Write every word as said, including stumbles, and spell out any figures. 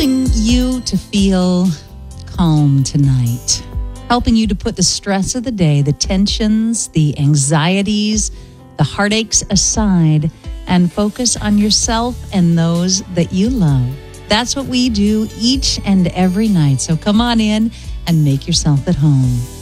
helping you to feel calm tonight, helping you to put the stress of the day, the tensions, the anxieties, the heartaches aside and focus on yourself and those that you love. That's what we do each and every night. So come on in and make yourself at home.